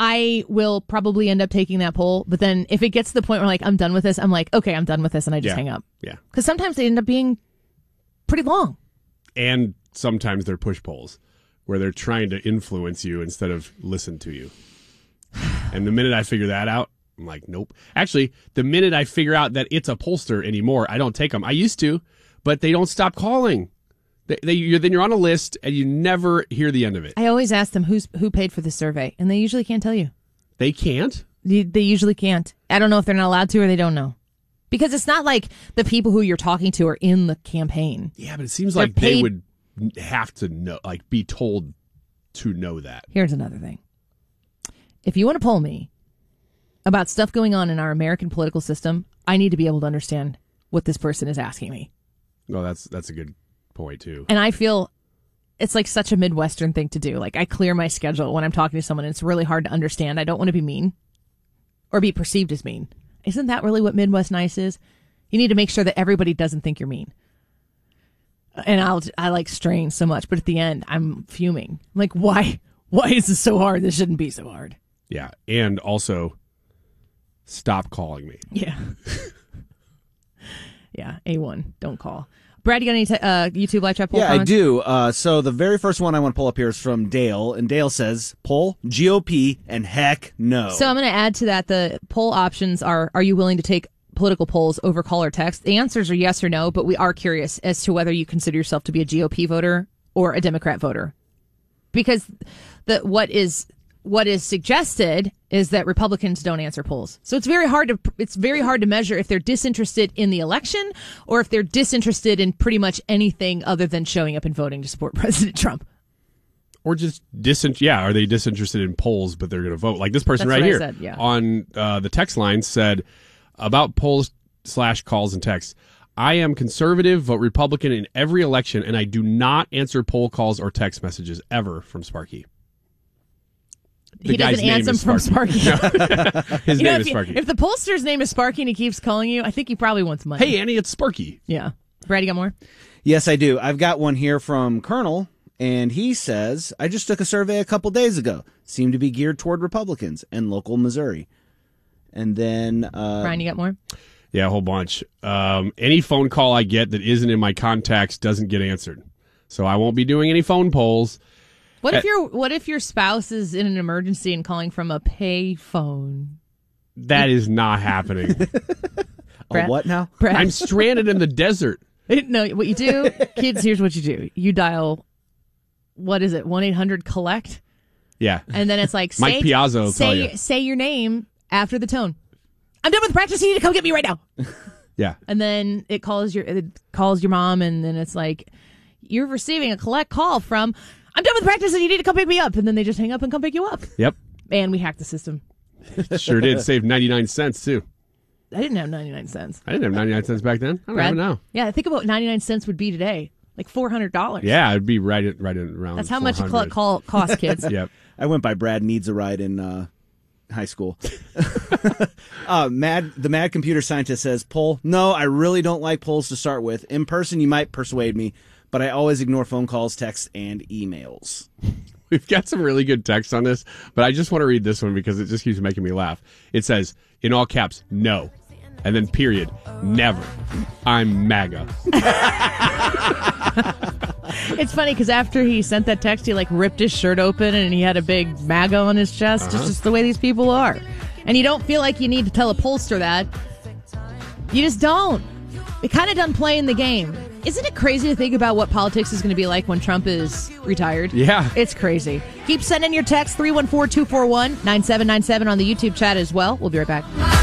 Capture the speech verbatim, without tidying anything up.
I will probably end up taking that poll. But then if it gets to the point where like I'm done with this, I'm like, okay, I'm done with this, and I just yeah. hang up. Yeah. Because sometimes they end up being pretty long. And sometimes they're push polls where they're trying to influence you instead of listen to you. And the minute I figure that out, I'm like, nope. Actually, the minute I figure out that it's a pollster anymore, I don't take them. I used to, but they don't stop calling. They, they you're, then you're on a list and you never hear the end of it. I always ask them who's who paid for the survey, and they usually can't tell you. They can't? They, they usually can't. I don't know if they're not allowed to or they don't know. Because it's not like the people who you're talking to are in the campaign. Yeah, but it seems They're like paid- they would have to know, like be told to know that. Here's another thing. If you want to poll me about stuff going on in our American political system, I need to be able to understand what this person is asking me. Oh, that's that's a good point, too. And I feel it's like such a Midwestern thing to do. Like I clear my schedule when I'm talking to someone and it's really hard to understand. I don't want to be mean or be perceived as mean. Isn't that really what Midwest nice is? You need to make sure that everybody doesn't think you're mean. And I'll, I like strain so much, but at the end, I'm fuming. I'm like, why, why is this so hard? This shouldn't be so hard. Yeah. And also, stop calling me. Yeah. Yeah. A one. Don't call. Brad, you got any t- uh, YouTube live chat poll Yeah, comments? I do. Uh, so the very first one I want to pull up here is from Dale, and Dale says, poll, G O P, and heck no. So I'm going to add to that the poll options are, are you willing to take political polls over call or text? The answers are yes or no, but we are curious as to whether you consider yourself to be a G O P voter or a Democrat voter. Because the what is what is suggested is that Republicans don't answer polls. So it's very hard to it's very hard to measure if they're disinterested in the election or if they're disinterested in pretty much anything other than showing up and voting to support President Trump. Or just disin- yeah, are they disinterested in polls, but they're going to vote? Like this person That's right what I here said, yeah. on uh, the text line said about polls slash calls and texts. I am conservative, vote Republican in every election, and I do not answer poll calls or text messages ever from Sparky. The He doesn't guy's name answer is from Sparky. Sparky. No. His You know, name if, is you, Sparky. if the pollster's name is Sparky and he keeps calling you, I think he probably wants money. Hey, Annie, it's Sparky. Yeah. Brad, you got more? Yes, I do. I've got one here from Colonel, and he says, I just took a survey a couple days ago. Seemed to be geared toward Republicans and local Missouri. And then... Uh, Ryan, you got more? Yeah, a whole bunch. Um, any phone call I get that isn't in my contacts doesn't get answered. So I won't be doing any phone polls. What if Uh, your What if your spouse is in an emergency and calling from a pay phone? That is not happening. a what now? Brad, I'm stranded in the desert. no, what you do, kids, here's what you do. You dial, what is it, one eight hundred collect? Yeah. And then it's like, Mike say, Piazza will say, tell you. say your name after the tone. I'm done with practice. You need to come get me right now. Yeah. And then it calls your it calls your mom, and then it's like, you're receiving a collect call from, I'm done with practice and you need to come pick me up. And then they just hang up and come pick you up. Yep. And we hacked the system. Sure did. Saved ninety-nine cents, too. I didn't have ninety-nine cents. I didn't have ninety-nine cents back then. I don't Brad? have it now. Yeah, think about what ninety-nine cents would be today. Like four hundred dollars. Yeah, it'd be right, at, right at around That's how much a four collect hundred. call costs, kids. Yep. I went by Brad Needs a Ride in uh, high school. uh, Mad, the Mad Computer Scientist says, poll, no, I really don't like polls to start with. In person, you might persuade me, but I always ignore phone calls, texts, and emails. We've got some really good text on this, but I just want to read this one because it just keeps making me laugh. It says, in all caps, no. And then period, never. I'm MAGA. It's funny because after he sent that text, he like ripped his shirt open and he had a big MAGA on his chest. Uh-huh. It's just the way these people are. And you don't feel like you need to tell a pollster that. You just don't. It kind of done playing the game. Isn't it crazy to think about what politics is going to be like when Trump is retired? Yeah. It's crazy. Keep sending your text, three one four, two four one, nine seven nine seven on the YouTube chat as well. We'll be right back.